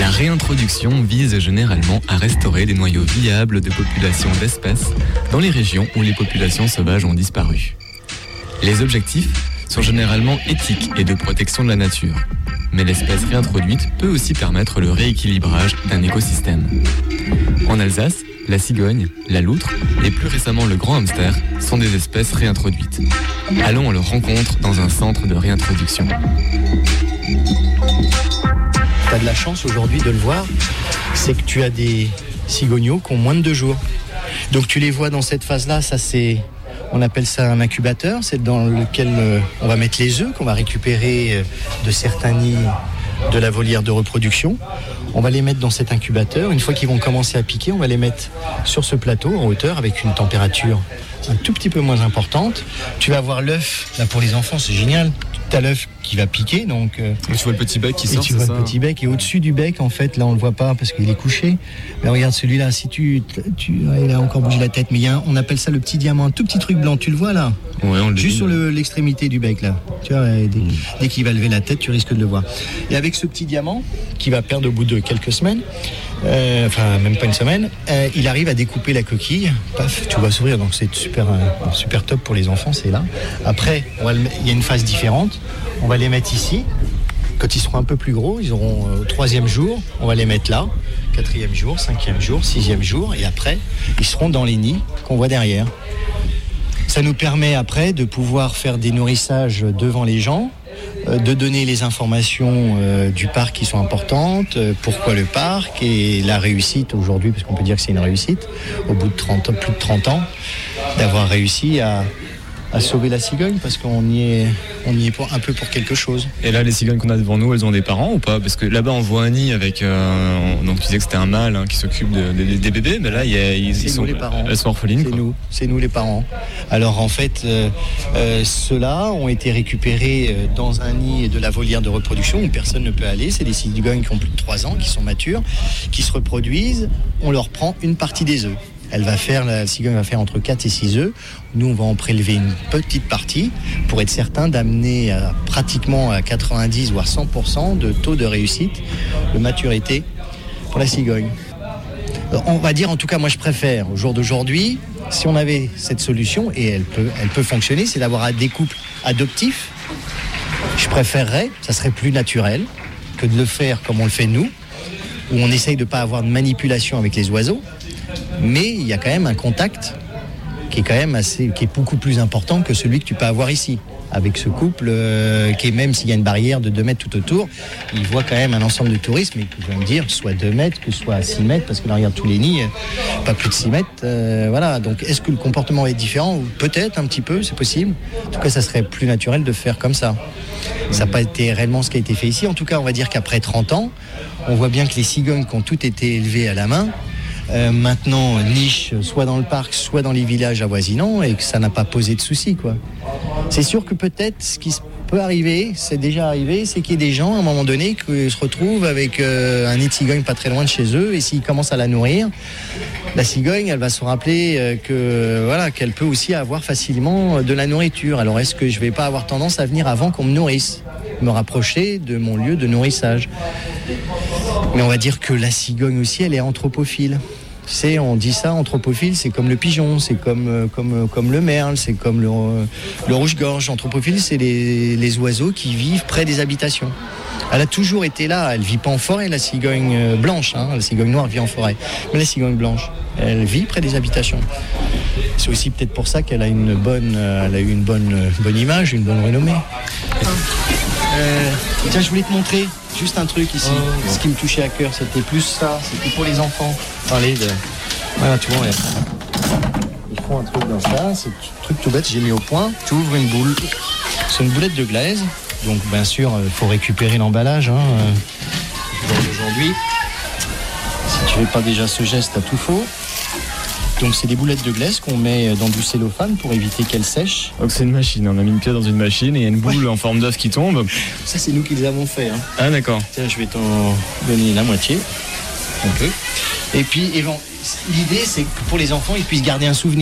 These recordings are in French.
La réintroduction vise généralement à restaurer des noyaux viables de populations d'espèces dans les régions où les populations sauvages ont disparu. Les objectifs sont généralement éthiques et de protection de la nature. Mais l'espèce réintroduite peut aussi permettre le rééquilibrage d'un écosystème. En Alsace, la cigogne, la loutre et plus récemment le grand hamster sont des espèces réintroduites. Allons à leur rencontre dans un centre de réintroduction. Tu as de la chance aujourd'hui de le voir, c'est que tu as des cigogneaux qui ont moins de 2 jours. Donc tu les vois dans cette phase-là, on appelle ça un incubateur, c'est dans lequel on va mettre les œufs qu'on va récupérer de certains nids de la volière de reproduction. On va les mettre dans cet incubateur. Une fois qu'ils vont commencer à piquer, on va les mettre sur ce plateau en hauteur avec une température un tout petit peu moins importante. Tu vas voir l'œuf, là pour les enfants c'est génial. Tu as l'œuf qui va piquer, donc tu vois le petit bec qui sort, tu vois le petit bec, et au-dessus du bec, en fait, là on le voit pas parce qu'il est couché. Mais regarde celui-là, si il a encore bougé la tête, mais on appelle ça le petit diamant, un tout petit truc blanc, tu le vois là? Ouais, on le juste sur l'extrémité du bec là. Tu vois, dès qu'il va lever la tête, tu risques de le voir. Et avec ce petit diamant qui va perdre au bout de quelques semaines, enfin même pas une semaine, il arrive à découper la coquille. Paf, tu vois sourire, donc c'est super top pour les enfants, c'est là. Après, il y a une phase différente. On va les mettre ici. Quand ils seront un peu plus gros, ils auront au 3e jour, on va les mettre là. 4e jour, 5e jour, 6e jour, et après, ils seront dans les nids qu'on voit derrière. Ça nous permet après de pouvoir faire des nourrissages devant les gens, de donner les informations du parc qui sont importantes, pourquoi le parc et la réussite aujourd'hui, parce qu'on peut dire que c'est une réussite, au bout de plus de 30 ans, d'avoir réussi à sauver la cigogne, parce qu'on y est un peu pour quelque chose. Et là, les cigognes qu'on a devant nous, elles ont des parents ou pas? Parce que là-bas, on voit un nid avec... donc tu disais que c'était un mâle qui s'occupe des bébés, mais là, elles sont orphelines. C'est nous les parents. Alors en fait, ceux-là ont été récupérés dans un nid de la volière de reproduction où personne ne peut aller. C'est des cigognes qui ont plus de 3 ans, qui sont matures, qui se reproduisent. On leur prend une partie des œufs. La cigogne va faire entre 4 et 6 œufs. Nous, on va en prélever une petite partie pour être certain d'amener pratiquement à 90 voire 100% de taux de réussite, de maturité pour la cigogne. On va dire, en tout cas, moi je préfère, au jour d'aujourd'hui, si on avait cette solution, et elle peut fonctionner, c'est d'avoir des couples adoptifs. Je préférerais, ça serait plus naturel que de le faire comme on le fait nous, où on essaye de ne pas avoir de manipulation avec les oiseaux. Mais il y a quand même un contact qui est beaucoup plus important que celui que tu peux avoir ici. Avec ce couple qui est, même s'il y a une barrière de 2 mètres tout autour, il voit quand même un ensemble de touristes, mais que je viens de dire, soit 2 mètres, que soit 6 mètres, parce que là, regarde tous les nids, pas plus de 6 mètres. Voilà, donc est-ce que le comportement est différent? Peut-être un petit peu, c'est possible. En tout cas, ça serait plus naturel de faire comme ça. Ça n'a pas été réellement ce qui a été fait ici. En tout cas, on va dire qu'après 30 ans, on voit bien que les cigognes qui ont toutes été élevées à la main, maintenant niche soit dans le parc, soit dans les villages avoisinants, et que ça n'a pas posé de soucis, quoi. C'est sûr que peut-être ce qui peut arriver, c'est déjà arrivé, c'est qu'il y ait des gens à un moment donné qui se retrouvent avec un nid de cigogne pas très loin de chez eux, et s'ils commencent à la nourrir, la cigogne, elle va se rappeler qu'elle peut aussi avoir facilement de la nourriture. Alors est-ce que je vais pas avoir tendance à venir avant qu'on me nourrisse, me rapprocher de mon lieu de nourrissage? Mais on va dire que la cigogne aussi, elle est anthropophile. Tu sais, on dit ça, anthropophile, c'est comme le pigeon, c'est comme le merle, c'est comme le rouge-gorge. Anthropophile, c'est les oiseaux qui vivent près des habitations. Elle a toujours été là, elle vit pas en forêt, la cigogne blanche, la cigogne noire vit en forêt. Mais la cigogne blanche, elle vit près des habitations. C'est aussi peut-être pour ça qu'elle a eu une bonne image, une bonne renommée. Tiens, je voulais te montrer juste un truc ici. Ce qui me touchait à cœur, c'était plus ça, c'était pour les enfants. Voilà, tu vois, ils font un truc dans ça, c'est un truc tout bête, j'ai mis au point. Tu ouvres une boule, c'est une boulette de glaise, donc bien sûr, il faut récupérer l'emballage. Aujourd'hui, si tu fais pas déjà ce geste, t'as tout faux. Donc c'est des boulettes de glace qu'on met dans du cellophane pour éviter qu'elles sèchent. Donc c'est une machine, on a mis une pièce dans une machine et il y a une boule en forme d'œuf qui tombe. Ça c'est nous qui les avons fait. Ah d'accord. Tiens, je vais t'en donner la moitié. Un peu. Et puis l'idée c'est que pour les enfants ils puissent garder un souvenir.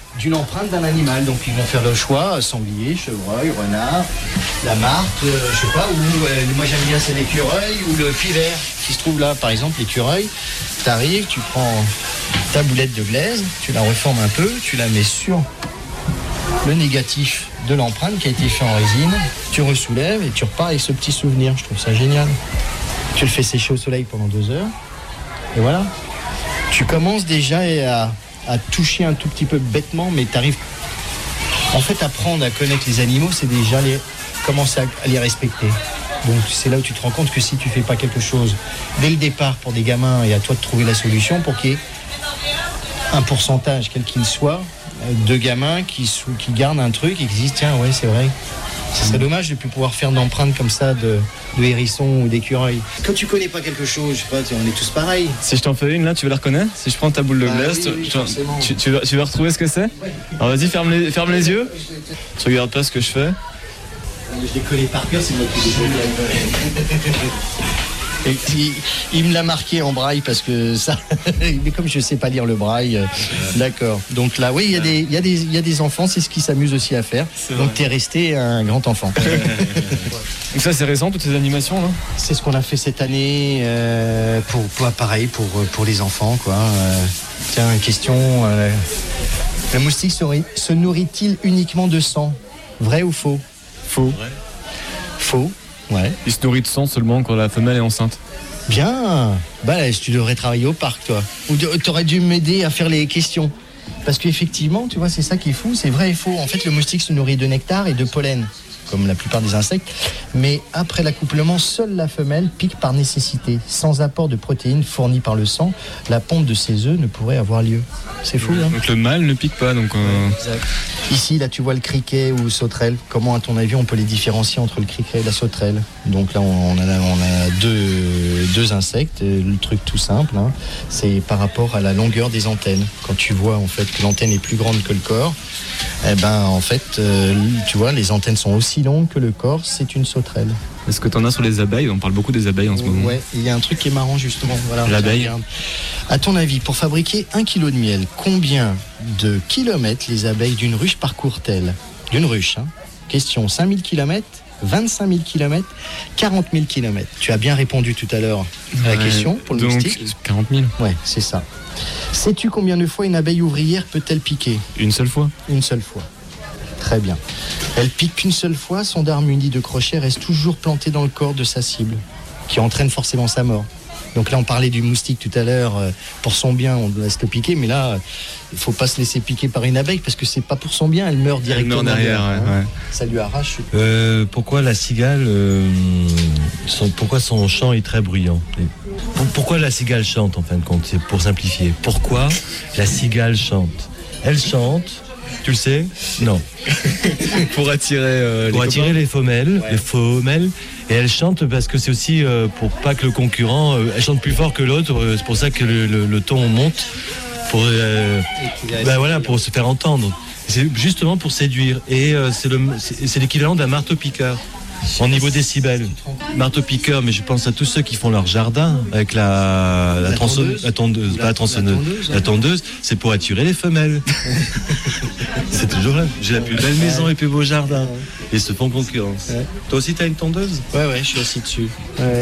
d'une empreinte d'un animal. Donc ils vont faire le choix, sanglier, chevreuil, renard, la martre, je sais pas, ou moi j'aime bien c'est l'écureuil ou le pivert qui se trouve là. Par exemple, l'écureuil, tu arrives, tu prends ta boulette de glaise, tu la reformes un peu, tu la mets sur le négatif de l'empreinte qui a été fait en résine, tu ressoulèves et tu repars avec ce petit souvenir. Je trouve ça génial. Tu le fais sécher au soleil pendant 2 heures et voilà. Tu commences déjà à toucher un tout petit peu bêtement, mais tu arrives. En fait, apprendre à connaître les animaux, c'est déjà commencer à les respecter. Donc c'est là où tu te rends compte que si tu fais pas quelque chose dès le départ pour des gamins et à toi de trouver la solution pour qu'il y ait un pourcentage, quel qu'il soit, de gamins qui gardent un truc et qui disent tiens ouais c'est vrai. Ce serait dommage de ne plus pouvoir faire d'empreintes comme ça de hérisson ou d'écureuil. Quand tu connais pas quelque chose, je sais pas, on est tous pareils. Si je t'en fais une là, tu vas la reconnaître? Si je prends ta boule de glace, tu vas retrouver ce que c'est? Alors vas-y, ferme les yeux. Tu regardes pas ce que je fais. Je l'ai collé par cœur, c'est moi qui l'ai. Et il me l'a marqué en braille parce que ça. Mais comme je sais pas lire le braille, d'accord. Donc là, oui, il y a des enfants, c'est ce qu'ils s'amusent aussi à faire. Donc t'es resté un grand enfant. Donc ça, c'est récent toutes ces animations là? C'est ce qu'on a fait cette année pour les enfants, quoi. Tiens, question. Le moustique se nourrit-il uniquement de sang? Vrai ou faux? Faux. Faux. Ouais. Il se nourrit de sang seulement quand la femelle est enceinte. Bien. Bah là, tu devrais travailler au parc, toi. Ou t'aurais dû m'aider à faire les questions. Parce qu'effectivement, tu vois, c'est ça qui est fou, c'est vrai et faux. En fait, le moustique se nourrit de nectar et de pollen, comme la plupart des insectes. Mais après l'accouplement, seule la femelle pique par nécessité. Sans apport de protéines fournies par le sang, la ponte de ses œufs ne pourrait avoir lieu. C'est fou, hein? Donc le mâle ne pique pas, donc... Exact. Ici, là, tu vois le criquet ou le sauterelle. Comment, à ton avis, on peut les différencier entre le criquet et la sauterelle? Donc là, on a deux insectes. Le truc tout simple, hein, c'est par rapport à la longueur des antennes. Quand tu vois, en fait, que l'antenne est plus grande que le corps, eh ben, en fait, tu vois, les antennes sont aussi longues que le corps. C'est une sauterelle. Est-ce que tu en as sur les abeilles? On parle beaucoup des abeilles en ce moment. Ouais, il y a un truc qui est marrant, justement. Voilà, l'abeille. À ton avis, pour fabriquer 1 kilo de miel, combien de kilomètres les abeilles d'une ruche parcourent-elles? D'une ruche, hein. Question, 5000 km, 25 000 km, 40 000 km. Tu as bien répondu tout à l'heure à la question pour le moustique. 40 000. Ouais, c'est ça. Sais-tu combien de fois une abeille ouvrière peut-elle piquer? Une seule fois. Une seule fois. Très bien. Elle pique qu'une seule fois, son dard muni de crochet reste toujours planté dans le corps de sa cible, qui entraîne forcément sa mort. Donc là, on parlait du moustique tout à l'heure. Pour son bien, on laisse le piquer, mais là, il ne faut pas se laisser piquer par une abeille parce que c'est pas pour son bien. Elle meurt directement. Elle meurt derrière, ouais. Ça lui arrache. Pourquoi la cigale pourquoi son chant est très bruyant? Pourquoi la cigale chante, en fin de compte? C'est pour simplifier. Pourquoi la cigale chante? Elle chante. Tu le sais? Non. Pour attirer les femelles, ouais. Les femelles. Et elle chante parce que c'est aussi pour pas que le concurrent, elle chante plus fort que l'autre. C'est pour ça que le ton monte pour pour se faire entendre. C'est justement pour séduire. Et c'est l'équivalent d'un marteau-piqueur. En niveau décibels, marteau-piqueur, mais je pense à tous ceux qui font leur jardin avec la tondeuse, c'est pour attirer les femelles. C'est toujours là. J'ai la plus belle maison et le plus beau jardin. Et ils se font concurrence. Ouais. Toi aussi, t'as une tondeuse? Ouais, je suis assis dessus. Ouais.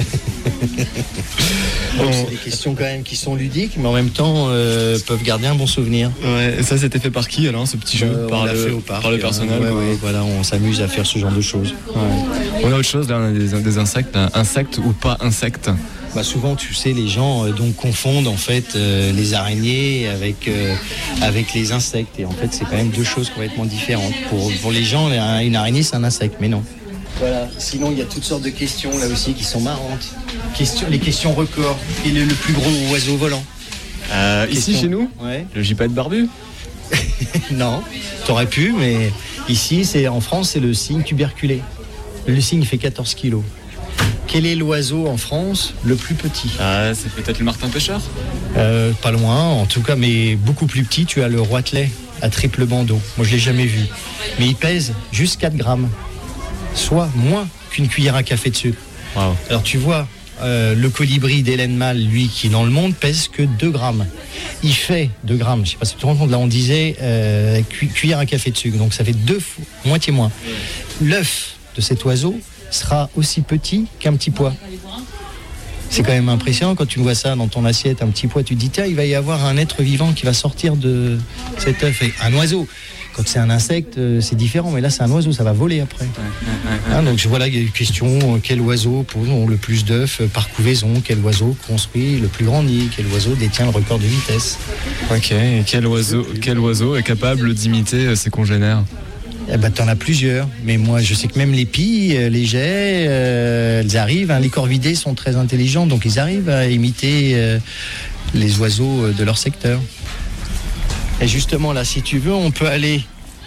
Donc, c'est des questions quand même qui sont ludiques, mais en même temps peuvent garder un bon souvenir. Ouais, et ça, c'était fait par qui alors, ce petit jeu? On l'a fait au parc. Par le personnel. Ouais, voilà, on s'amuse à faire ce genre de choses. Ouais. On a autre chose, là, on a des insectes, insectes ou pas insectes. Bah souvent, tu sais, les gens donc confondent en fait les araignées avec les insectes. Et en fait, c'est quand même deux choses complètement différentes. Pour les gens, une araignée, c'est un insecte, mais non. Voilà. Sinon, il y a toutes sortes de questions là aussi qui sont marrantes. Les questions records. Quel est le plus gros oiseau volant? Ici, chez nous, ouais. Le gypaète barbu. Non, t'aurais pu, mais ici, en France, c'est le cygne tuberculé. Le cygne fait 14 kilos. Quel est l'oiseau en France le plus petit? C'est peut-être le martin pêcheur? Pas loin, en tout cas, mais beaucoup plus petit. Tu as le roitelet à triple bandeau. Moi, je l'ai jamais vu. Mais il pèse juste 4 grammes. Soit moins qu'une cuillère à café de sucre. Wow. Alors, tu vois, le colibri d'Hélène Mâle, lui, qui est dans le monde, pèse que 2 grammes. Il fait 2 grammes. Je sais pas si tu te rends compte, là, on disait cuillère à café de sucre. Donc, ça fait 2 fois, moitié moins. L'œuf de cet oiseau sera aussi petit qu'un petit pois. C'est quand même impressionnant quand tu vois ça dans ton assiette, un petit pois, tu te dis, tiens, il va y avoir un être vivant qui va sortir de cet œuf. Et un oiseau. Quand c'est un insecte, c'est différent, mais là c'est un oiseau, ça va voler après. Donc voilà, il y a une question, quel oiseau pose le plus d'œufs par couvaison, quel oiseau construit le plus grand nid, quel oiseau détient le record de vitesse. Ok, et quel oiseau est capable d'imiter ses congénères? T'en as plusieurs, mais moi je sais que même les pies, les geais, elles arrivent, les corvidés sont très intelligents, donc ils arrivent à imiter les oiseaux de leur secteur. Et justement là, si tu veux, on peut aller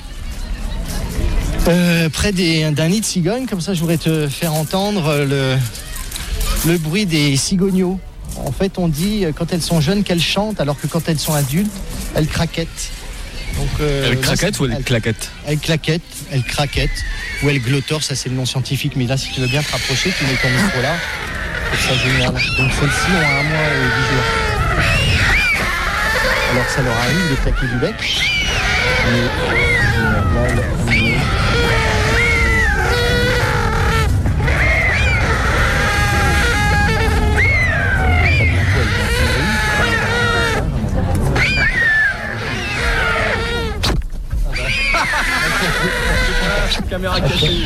près d'un nid de cigogne, comme ça je voudrais te faire entendre le bruit des cigogneaux. En fait, on dit quand elles sont jeunes qu'elles chantent, alors que quand elles sont adultes, elles craquettent. Donc, elles craquettent ou elles claquettent? Elles claquettent, elles craquettent, ou elles glottorent, ça c'est le nom scientifique, mais là si tu veux bien te rapprocher, tu mets ton micro là, c'est ça génial. Donc celles-ci ont 1 mois et 10 jours. Alors ça leur arrive de claquer du bec. Caméra cachée.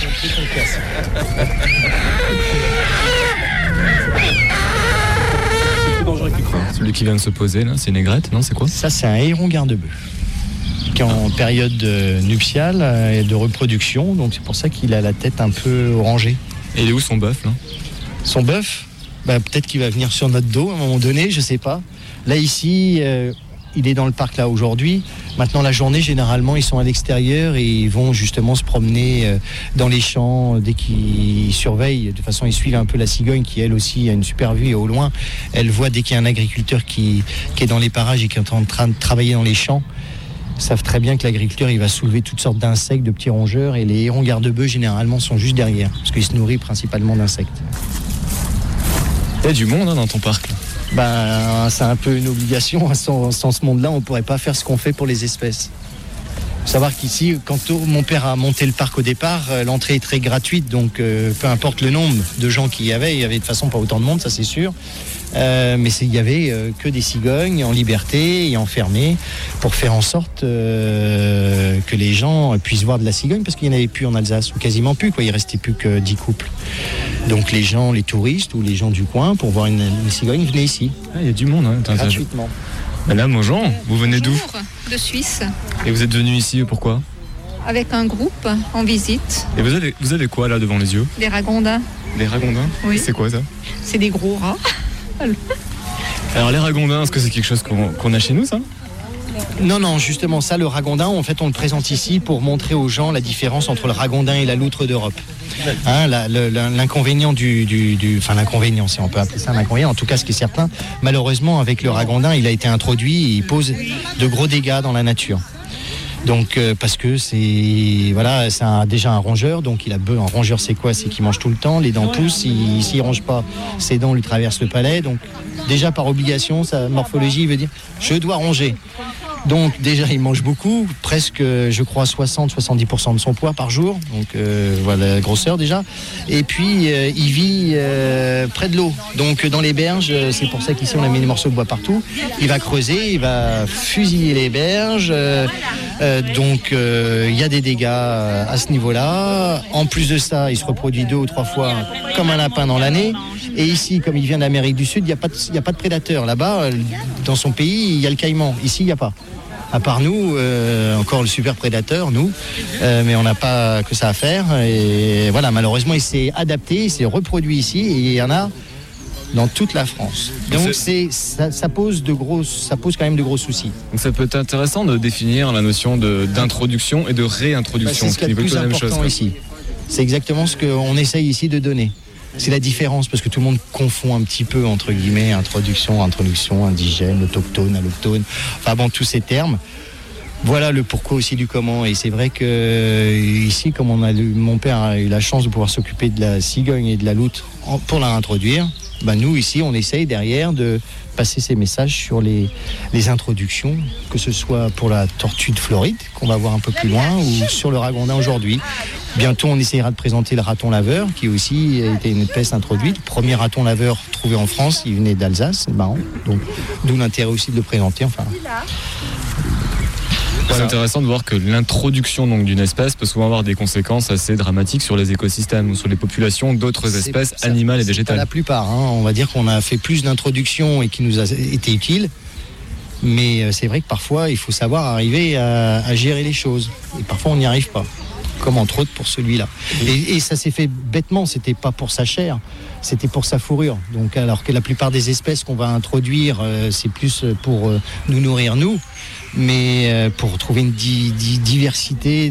Celui qui vient de se poser là, c'est une aigrette, non? C'est quoi? Ça, c'est un héron garde-bœuf qui est en période nuptiale et de reproduction, donc c'est pour ça qu'il a la tête un peu orangée. Et il est où son bœuf là? Son bœuf, peut-être qu'il va venir sur notre dos à un moment donné, je sais pas. Là ici, il est dans le parc là aujourd'hui. Maintenant la journée, généralement, ils sont à l'extérieur et ils vont justement se promener dans les champs dès qu'ils surveillent. De toute façon, ils suivent un peu la cigogne qui, elle aussi, a une super vue et au loin, elle voit dès qu'il y a un agriculteur qui est dans les parages et qui est en train de travailler dans les champs. Ils savent très bien que l'agriculteur, il va soulever toutes sortes d'insectes, de petits rongeurs, et les hérons garde-bœufs, généralement, sont juste derrière, parce qu'ils se nourrissent principalement d'insectes. Il y a du monde dans ton parc là. C'est un peu une obligation. Sans ce monde-là, on ne pourrait pas faire ce qu'on fait pour les espèces. Il faut savoir qu'ici, quand mon père a monté le parc au départ, l'entrée est très gratuite, donc peu importe le nombre de gens qu'il y avait de toute façon pas autant de monde, ça c'est sûr. Mais il n'y avait que des cigognes en liberté et enfermées pour faire en sorte que les gens puissent voir de la cigogne, parce qu'il n'y en avait plus en Alsace, ou quasiment plus, quoi. Il ne restait plus que 10 couples. Donc les gens, les touristes ou les gens du coin, pour voir une cigogne, venaient ici. Il y a du monde, hein. Gratuitement. Madame, bonjour, vous venez d'où? De Suisse. Et vous êtes venu ici, pourquoi? Avec un groupe en visite. Et vous avez quoi là devant les yeux? Des ragondins. Des ragondins? Oui. C'est quoi ça? C'est des gros rats. Alors les ragondins, est-ce que c'est quelque chose qu'on a chez nous, ça? Non, justement, ça, le ragondin, en fait, on le présente ici pour montrer aux gens la différence entre le ragondin et la loutre d'Europe. L'inconvénient l'inconvénient, si on peut appeler ça un inconvénient, en tout cas, ce qui est certain, malheureusement, avec le ragondin, il a été introduit et il pose de gros dégâts dans la nature. Donc parce que c'est déjà un rongeur, donc un rongeur c'est quoi? C'est qu'il mange tout le temps, les dents poussent, s'il ronge pas, ses dents lui traversent le palais, donc déjà par obligation, sa morphologie veut dire je dois ronger. Donc déjà il mange beaucoup, presque je crois 60-70% de son poids par jour, donc voilà la grosseur déjà. Et puis il vit près de l'eau, donc dans les berges, c'est pour ça qu'ici on a mis des morceaux de bois partout. Il va creuser, il va fusiller les berges, donc il y a des dégâts à ce niveau-là. En plus de ça, il se reproduit 2 ou 3 fois comme un lapin dans l'année. Et ici, comme il vient d'Amérique du Sud, il n'y a pas de prédateurs. Là-bas, dans son pays, il y a le caïman. Ici, il n'y a pas. À part nous, encore le super prédateur, nous, mais on n'a pas que ça à faire. Et voilà, malheureusement, il s'est adapté, il s'est reproduit ici, et il y en a dans toute la France. Donc ça pose quand même de gros soucis. Donc ça peut être intéressant de définir la notion d'introduction et de réintroduction. C'est ce qui est le plus important ici. C'est exactement ce qu'on essaye ici de donner. C'est la différence, parce que tout le monde confond un petit peu, entre guillemets, introduction, indigène, autochtone, alloctone, enfin bon, tous ces termes. Voilà le pourquoi aussi du comment. Et c'est vrai que ici, comme mon père a eu la chance de pouvoir s'occuper de la cigogne et de la loutre pour la introduire, nous ici on essaye derrière de passer ces messages sur les introductions, que ce soit pour la tortue de Floride qu'on va voir un peu plus loin ou sur le ragondin aujourd'hui. Bientôt on essayera de présenter le raton laveur qui aussi a été une espèce introduite. Le premier raton laveur trouvé en France, il venait d'Alsace, c'est marrant. Donc d'où l'intérêt aussi de le présenter. C'est intéressant de voir que l'introduction donc d'une espèce peut souvent avoir des conséquences assez dramatiques sur les écosystèmes ou sur les populations d'autres espèces animales et végétales. La plupart, on va dire qu'on a fait plus d'introductions et qui nous a été utile. Mais c'est vrai que parfois, il faut savoir arriver à gérer les choses. Et parfois, on n'y arrive pas. Comme entre autres pour celui-là. Et ça s'est fait bêtement, c'était pas pour sa chair, c'était pour sa fourrure. Donc, alors que la plupart des espèces qu'on va introduire, c'est plus pour nous nourrir nous. Mais pour trouver une diversité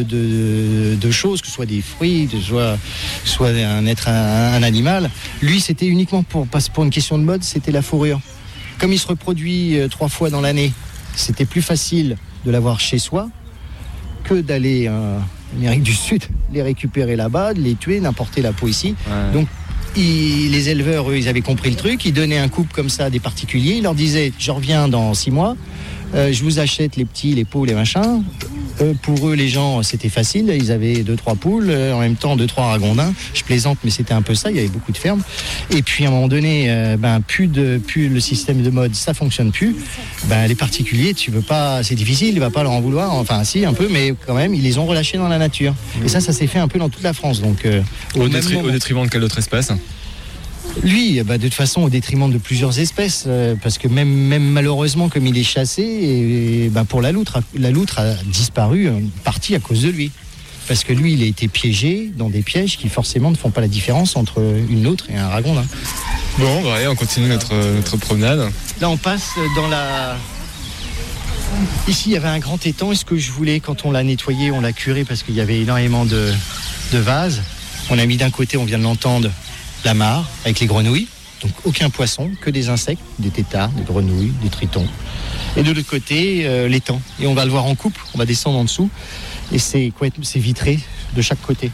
de choses, que ce soit des fruits, que ce soit un animal. Lui, c'était uniquement pour une question de mode, c'était la fourrure. Comme il se reproduit 3 fois dans l'année, c'était plus facile de l'avoir chez soi que d'aller en Amérique du Sud, les récupérer là-bas, de les tuer, d'importer la peau ici. Ouais. Donc, les éleveurs, eux, ils avaient compris le truc. Ils donnaient un couple comme ça à des particuliers. Ils leur disaient, je reviens dans 6 mois. Je vous achète les petits, les pots, les machins. Pour eux, les gens, c'était facile. Ils avaient 2-3 poules, en même temps 2-3 ragondins. Je plaisante, mais c'était un peu ça. Il y avait beaucoup de fermes. Et puis, à un moment donné, plus le système de mode, ça fonctionne plus. Les particuliers, tu veux pas, c'est difficile. Il va pas leur en vouloir. Enfin, si, un peu, mais quand même, ils les ont relâchés dans la nature. Et ça s'est fait un peu dans toute la France. Donc, au détriment de quelle autre espèce ? Lui, de toute façon, au détriment de plusieurs espèces, parce que même malheureusement, comme il est chassé, et pour la loutre a disparu une partie à cause de lui. Parce que lui, il a été piégé dans des pièges qui forcément ne font pas la différence entre une loutre et un ragondin. Bon, allez, on continue notre promenade. Là, on passe dans la... Ici, il y avait un grand étang, et ce que je voulais, quand on l'a nettoyé, on l'a curé, parce qu'il y avait énormément de vases. On a mis d'un côté, on vient de l'entendre, la mare avec les grenouilles, donc aucun poisson, que des insectes, des têtards, des grenouilles, des tritons. Et de l'autre côté, l'étang. Et on va le voir en coupe, on va descendre en dessous, et c'est vitré de chaque côté.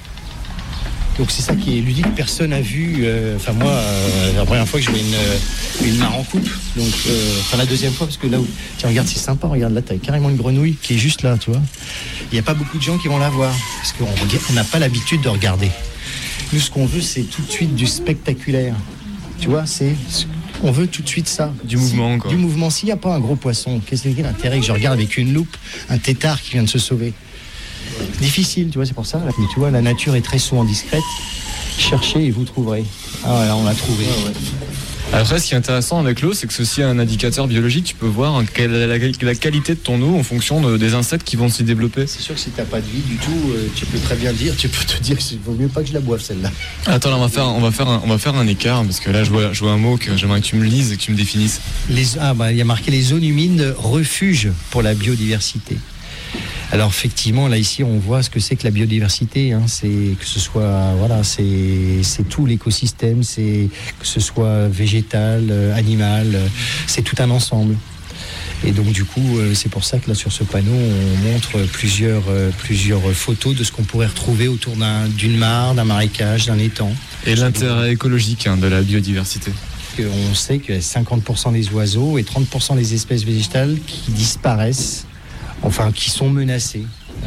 Donc c'est ça qui est ludique, personne n'a vu, moi, la première fois que je vois une mare en coupe, donc la deuxième fois, parce que là où, tiens regarde, c'est sympa, regarde là, t'as carrément une grenouille qui est juste là, tu vois. Il n'y a pas beaucoup de gens qui vont la voir, parce qu'on n'a pas l'habitude de regarder. Nous, ce qu'on veut, c'est tout de suite du spectaculaire. Tu vois, on veut tout de suite ça. Du mouvement, quoi. Du mouvement. S'il n'y a pas un gros poisson, qu'est-ce qu'il y a l'intérêt que je regarde avec une loupe un tétard qui vient de se sauver ? Difficile, tu vois, c'est pour ça. Mais tu vois, la nature est très souvent discrète. Cherchez et vous trouverez. Ah voilà, on l'a trouvé. Ah, ouais. Après, ce qui est intéressant avec l'eau, c'est que c'est aussi un indicateur biologique. Tu peux voir la qualité de ton eau en fonction des insectes qui vont s'y développer. C'est sûr que si tu n'as pas de vie du tout, tu peux très bien dire, tu peux te dire qu'il vaut mieux pas que je la boive celle-là. Attends, là, on va faire un écart, parce que là, je vois un mot que j'aimerais que tu me lises et que tu me définisses. Il y a marqué les zones humides refuge pour la biodiversité. Alors effectivement, là ici, on voit ce que c'est que la biodiversité. C'est que ce soit, c'est tout l'écosystème, c'est que ce soit végétal, animal, c'est tout un ensemble. Et donc du coup, c'est pour ça que là sur ce panneau, on montre plusieurs photos de ce qu'on pourrait retrouver autour d'une mare, d'un marécage, d'un étang. Et l'intérêt écologique de la biodiversité. On sait que 50% des oiseaux et 30% des espèces végétales qui disparaissent, qui sont menacés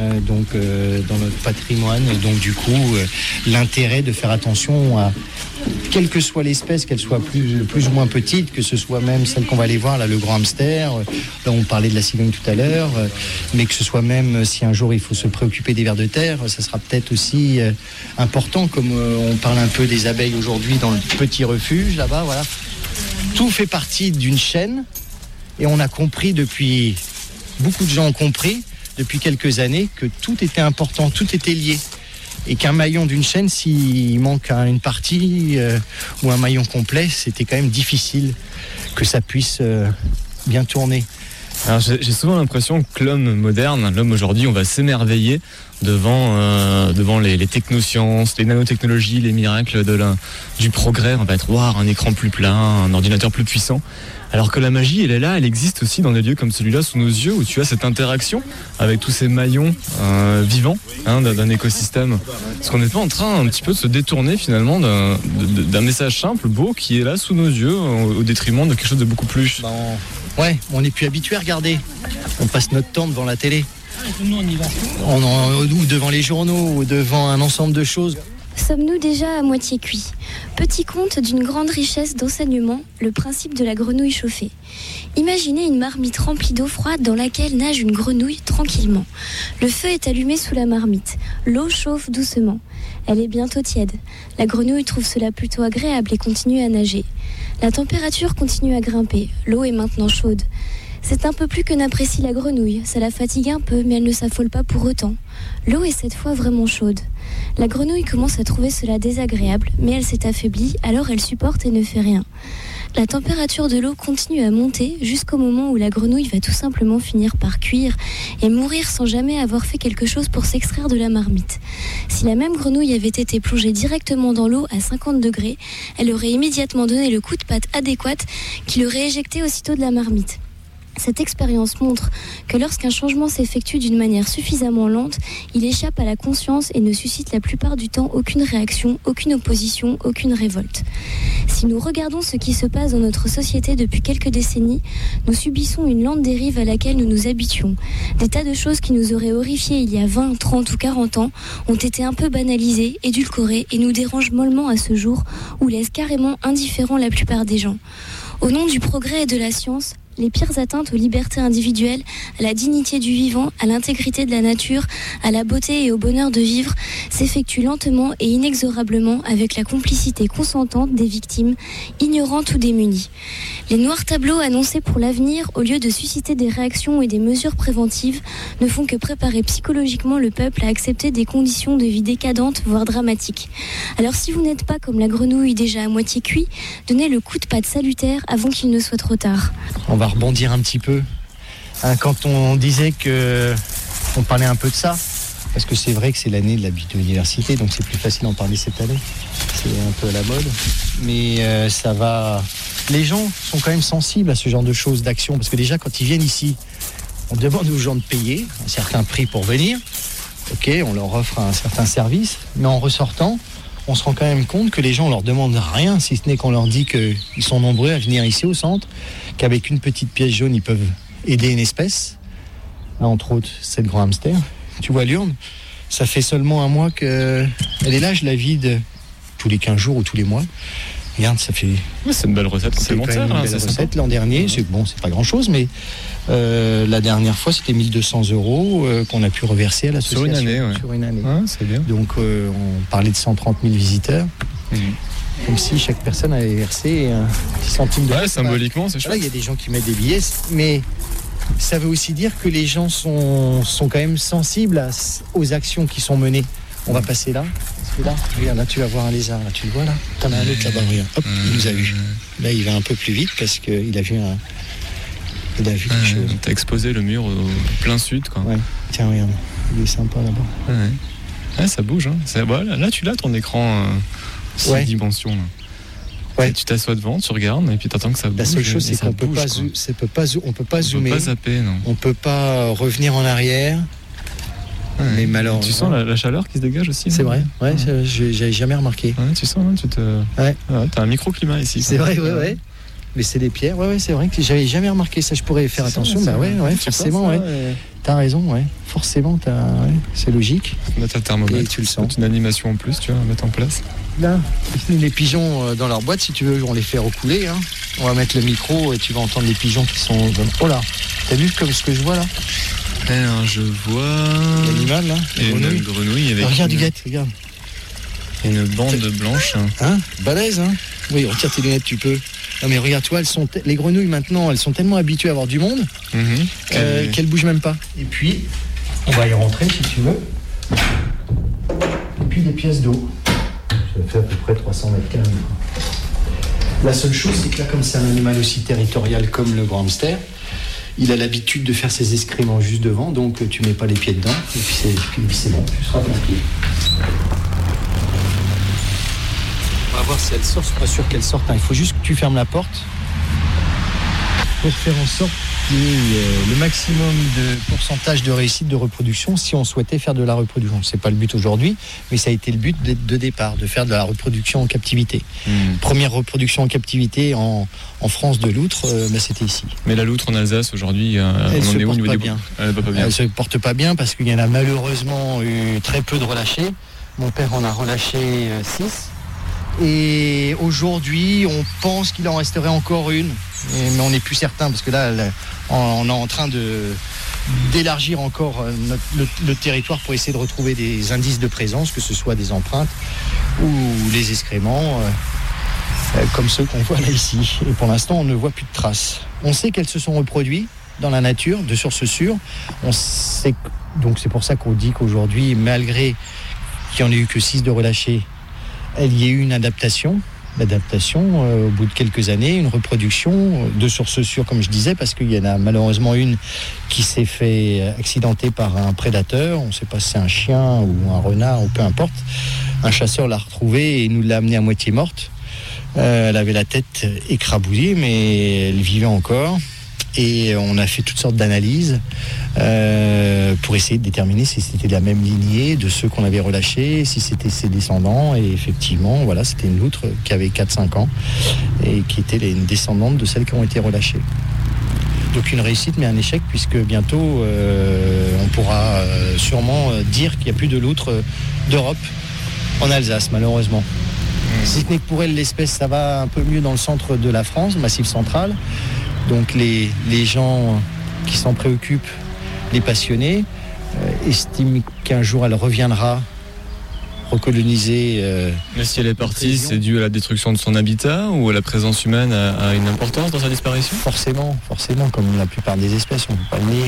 dans notre patrimoine. Et donc du coup, l'intérêt de faire attention à quelle que soit l'espèce, qu'elle soit plus ou moins petite, que ce soit même celle qu'on va aller voir, là, le grand hamster, là on parlait de la cigogne tout à l'heure, mais que ce soit même si un jour il faut se préoccuper des vers de terre, ça sera peut-être aussi important, comme on parle un peu des abeilles aujourd'hui dans le petit refuge là-bas, voilà. Tout fait partie d'une chaîne, et on a compris beaucoup de gens ont compris depuis quelques années que tout était important, tout était lié. Et qu'un maillon d'une chaîne, s'il manque une partie ou un maillon complet, c'était quand même difficile que ça puisse bien tourner. Alors j'ai souvent l'impression que l'homme aujourd'hui, on va s'émerveiller devant les technosciences, les nanotechnologies, les miracles du progrès. On va être un écran plus plat, un ordinateur plus puissant. Alors que la magie, elle est là, elle existe aussi dans des lieux comme celui-là sous nos yeux, où tu as cette interaction avec tous ces maillons vivants d'un écosystème. Parce qu'on n'est pas en train un petit peu de se détourner finalement d'un message simple, beau, qui est là sous nos yeux, au détriment de quelque chose de beaucoup plus... Ouais, on n'est plus habitué à regarder. On passe notre temps devant la télé. Ou devant les journaux, ou devant un ensemble de choses. Sommes-nous déjà à moitié cuits ? Petit conte d'une grande richesse d'enseignement, le principe de la grenouille chauffée. Imaginez une marmite remplie d'eau froide dans laquelle nage une grenouille tranquillement. Le feu est allumé sous la marmite. L'eau chauffe doucement. Elle est bientôt tiède. La grenouille trouve cela plutôt agréable et continue à nager. La température continue à grimper. L'eau est maintenant chaude. C'est un peu plus que n'apprécie la grenouille. Ça la fatigue un peu, mais elle ne s'affole pas pour autant. L'eau est cette fois vraiment chaude. La grenouille commence à trouver cela désagréable, mais elle s'est affaiblie, alors elle supporte et ne fait rien. La température de l'eau continue à monter jusqu'au moment où la grenouille va tout simplement finir par cuire et mourir sans jamais avoir fait quelque chose pour s'extraire de la marmite. Si la même grenouille avait été plongée directement dans l'eau à 50 degrés, elle aurait immédiatement donné le coup de patte adéquat qui l'aurait éjectée aussitôt de la marmite. Cette expérience montre que lorsqu'un changement s'effectue d'une manière suffisamment lente, il échappe à la conscience et ne suscite la plupart du temps aucune réaction, aucune opposition, aucune révolte. Si nous regardons ce qui se passe dans notre société depuis quelques décennies, nous subissons une lente dérive à laquelle nous nous habituons. Des tas de choses qui nous auraient horrifiés il y a 20, 30 ou 40 ans ont été un peu banalisées, édulcorées et nous dérangent mollement à ce jour ou laissent carrément indifférents la plupart des gens. Au nom du progrès et de la science, les pires atteintes aux libertés individuelles, à la dignité du vivant, à l'intégrité de la nature, à la beauté et au bonheur de vivre, s'effectuent lentement et inexorablement avec la complicité consentante des victimes, ignorantes ou démunies. Les noirs tableaux annoncés pour l'avenir, au lieu de susciter des réactions et des mesures préventives, ne font que préparer psychologiquement le peuple à accepter des conditions de vie décadentes, voire dramatiques. Alors si vous n'êtes pas comme la grenouille déjà à moitié cuit, donnez le coup de patte salutaire avant qu'il ne soit trop tard. On va rebondir un petit peu. Quand on disait que on parlait un peu de ça, parce que c'est vrai que c'est l'année de la biodiversité, donc c'est plus facile d'en parler cette année. C'est un peu à la mode, mais ça va. Les gens sont quand même sensibles à ce genre de choses, d'actions, parce que déjà quand ils viennent ici, on demande aux gens de payer un certain prix pour venir. Ok, on leur offre un certain service, mais en ressortant, on se rend quand même compte que les gens ne leur demandent rien, si ce n'est qu'on leur dit qu'ils sont nombreux à venir ici au centre, qu'avec une petite pièce jaune, ils peuvent aider une espèce. Là, entre autres, cette grand hamster. Tu vois l'urne, ça fait seulement un mois qu'elle est là, je la vide tous les 15 jours ou tous les mois. Regarde, ça fait... Ouais, c'est une belle recette complémentaire. C'est une belle recette. L'an dernier, c'est pas grand-chose, mais la dernière fois, c'était 1 200 € qu'on a pu reverser à l'association. Sur une année. Ouais, c'est bien. Donc, on parlait de 130 000 visiteurs. Comme si chaque personne avait versé un petit centime de... Ouais, symboliquement, c'est chouette. Il y a des gens qui mettent des billets, mais ça veut aussi dire que les gens sont quand même sensibles aux actions qui sont menées. On va passer là. Là, regarde, là tu vas voir un lézard, là tu le vois là. T'en as un autre là-bas, regarde. Hop, il nous a vu. Là il va un peu plus vite parce qu'il a vu quelque chose. T'as exposé le mur au plein sud, quoi. Ouais. Tiens, regarde, il est sympa là-bas. Ouais, ça bouge, hein. Voilà, là tu l'as ton écran 6 dimensions là. Ouais. Tu t'assois devant, tu regardes et puis t'attends que ça bouge. La seule chose c'est qu'on peut pas zoomer. On peut pas zapper, non. On peut pas revenir en arrière. Ouais. Mais malheureusement. Tu sens la chaleur qui se dégage aussi. C'est vrai, ouais, j'avais jamais remarqué. Ouais, tu sens, t'as un microclimat ici. C'est vrai, ouais. Mais c'est des pierres, ouais, c'est vrai que j'avais jamais remarqué ça. Je pourrais faire attention. Forcément, ouais. T'as raison, ouais. Forcément, c'est logique. Mettre un thermomètre. Et tu le sens. Une animation en plus, tu vas mettre en place. Là, les pigeons dans leur boîte, si tu veux, on les fait recouler. Hein. On va mettre le micro et tu vas entendre les pigeons qui sont. Oh là, t'as vu comme ce que je vois là? Alors, je vois l'animal là, une grenouille avec. Regarde, regarde. Une bande blanche. Hein, balèze, hein. Oui, retire tes lunettes, tu peux. Non mais regarde, toi, les grenouilles maintenant, elles sont tellement habituées à avoir du monde qu'elles bougent même pas. Et puis, on va y rentrer si tu veux. Et puis des pièces d'eau. Ça fait à peu près 300 mètres carrés. La seule chose, c'est que là, comme c'est un animal aussi territorial comme le grand hamster, il a l'habitude de faire ses excréments juste devant, donc tu mets pas les pieds dedans, et puis c'est bon, tu seras tranquille. On va voir si elle sort, je suis pas sûr qu'elle sorte, il faut juste que tu fermes la porte pour faire en sorte qu'il y ait le maximum de pourcentage de réussite de reproduction si on souhaitait faire de la reproduction. C'est pas le but aujourd'hui, mais ça a été le but de départ, de faire de la reproduction en captivité. Première reproduction en captivité en France de loutre, c'était ici. Mais la loutre en Alsace aujourd'hui, elle se porte pas bien. Elle se porte pas bien parce qu'il y en a malheureusement eu très peu de relâchés. Mon père en a relâché 6. Et aujourd'hui, on pense qu'il en resterait encore une, mais on n'est plus certain parce que là, on est en train d'élargir encore le territoire pour essayer de retrouver des indices de présence, que ce soit des empreintes ou les excréments, comme ceux qu'on voit là ici. Et pour l'instant, on ne voit plus de traces. On sait qu'elles se sont reproduites dans la nature, de source sûre. Donc c'est pour ça qu'on dit qu'aujourd'hui, malgré qu'il n'y en ait eu que 6 de relâchés, il y a eu une adaptation, au bout de quelques années, une reproduction de source sûre, comme je disais, parce qu'il y en a malheureusement une qui s'est fait accidenter par un prédateur. On ne sait pas si c'est un chien ou un renard ou peu importe. Un chasseur l'a retrouvée et nous l'a amenée à moitié morte. Elle avait la tête écrabouillée, mais elle vivait encore. Et on a fait toutes sortes d'analyses pour essayer de déterminer si c'était la même lignée de ceux qu'on avait relâchés, si c'était ses descendants. Et effectivement, voilà, c'était une loutre qui avait 4-5 ans et qui était une descendante de celles qui ont été relâchées. Donc une réussite mais un échec, puisque bientôt on pourra sûrement dire qu'il n'y a plus de loutres d'Europe en Alsace, malheureusement. Si ce n'est que pour elle, l'espèce, ça va un peu mieux dans le centre de la France, Massif central. Donc les gens qui s'en préoccupent, les passionnés, estiment qu'un jour elle reviendra recoloniser. Mais si elle est partie, c'est dû à la destruction de son habitat ou à la présence humaine a une importance dans sa disparition ? Forcément, comme la plupart des espèces, on ne peut pas le nier.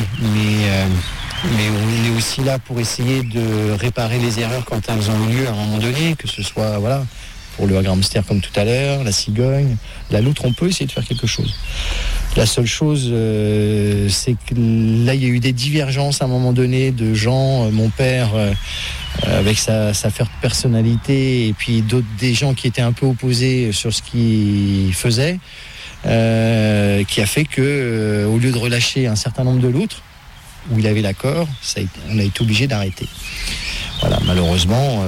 Mais on est aussi là pour essayer de réparer les erreurs quand elles ont eu lieu à un moment donné, que ce soit pour le hamster comme tout à l'heure, la cigogne, la loutre, on peut essayer de faire quelque chose. La seule chose, c'est que là, il y a eu des divergences à un moment donné de gens, mon père, avec sa forte personnalité, et puis des gens qui étaient un peu opposés sur ce qu'il faisait, qui a fait que, au lieu de relâcher un certain nombre de loutres, où il avait l'accord, on a été obligé d'arrêter. Voilà, malheureusement,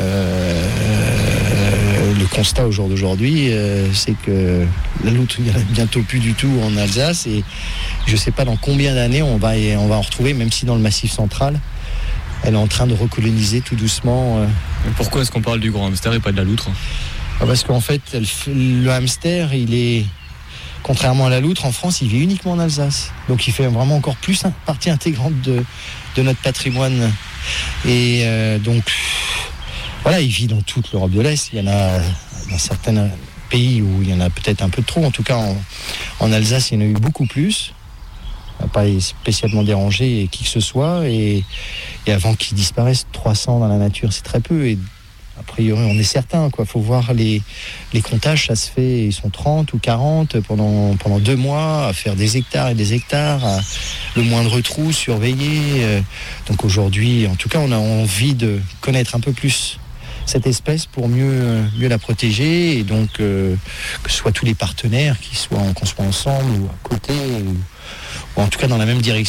le constat au jour d'aujourd'hui, c'est que la loutre, il n'y en a bientôt plus du tout en Alsace, et je ne sais pas dans combien d'années on va en retrouver, même si dans le Massif central, elle est en train de recoloniser tout doucement. Mais pourquoi est-ce qu'on parle du grand hamster et pas de la loutre ? Parce qu'en fait, le hamster, il est... Contrairement à la loutre, en France, il vit uniquement en Alsace. Donc il fait vraiment encore plus partie intégrante de notre patrimoine. Et donc, voilà, il vit dans toute l'Europe de l'Est. Il y en a dans certains pays où il y en a peut-être un peu trop. En tout cas, en Alsace, il y en a eu beaucoup plus. Pas spécialement dérangé qui que ce soit. Et avant qu'ils disparaissent, 300 dans la nature, c'est très peu. Et a priori, on est certain, quoi. Faut voir les comptages, ça se fait, ils sont 30 ou 40 pendant 2 mois, à faire des hectares et des hectares, le moindre trou surveillé. Donc aujourd'hui, en tout cas, on a envie de connaître un peu plus cette espèce pour mieux la protéger, et donc que ce soit tous les partenaires qu'on soit ensemble ou à côté, ou en tout cas dans la même direction.